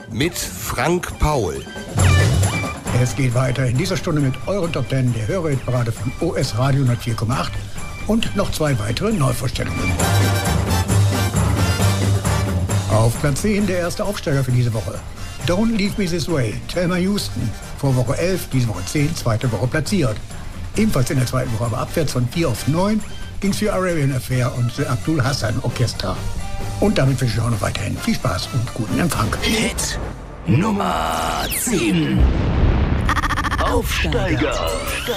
mit Frank Paul. Es geht weiter in dieser Stunde mit euren Top 10 der Hörerhitparade von OS Radio 104,8 und noch 2 weitere Neuvorstellungen. Auf Platz 10 der erste Aufsteiger für diese Woche. Don't Leave Me This Way, Thelma Houston. Vor Woche 11, diese Woche 10, zweite Woche platziert. Ebenfalls in der zweiten Woche, aber abwärts von 4 auf 9, ging es für Arabian Affair und The Abdul Hassan Orchestra. Und damit wünsche ich auch noch weiterhin viel Spaß und guten Empfang. Hit Nummer 10. Aufsteiger.